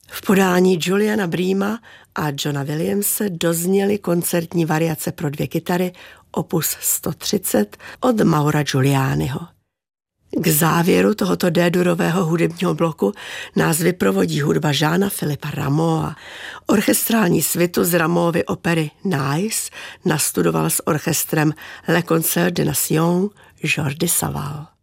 V podání Juliana Breama a Johna Williamse dozněly koncertní variace pro 2 kytary opus 130 od Maura Giulianiho. K závěru tohoto D-durového hudebního bloku nás vyprovodí hudba Jeana-Philippa Rameaua. Orchestrální svitu z Rameauvy opery Nice nastudoval s orchestrem Le Concert des Nations Jordi Savall.